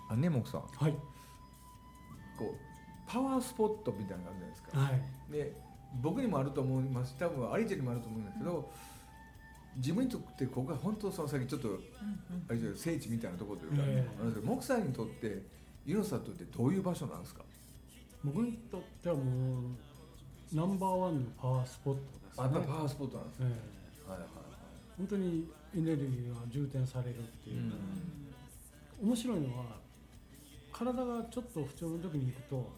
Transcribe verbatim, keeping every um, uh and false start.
あ根本さん、 はい、 こうパワースポットみたいなのがあるじゃないですか、 はい、 で僕にもあると思います、多分アリちゃんにもあると思うんですけど、自分にとってここが本当その先ちょっと、うんうん、あれじゃ聖地みたいなところというか、えー、木さんにとって湯の里ってどういう場所なんですか？ 僕にとってはもうナンバーワンのパワースポットですね。 あ、パワースポットなんですね、えー、はいはいはい、 本当にエネルギーが充填されるっていうか、うん、面白いのは体がちょっと不調の時に行くと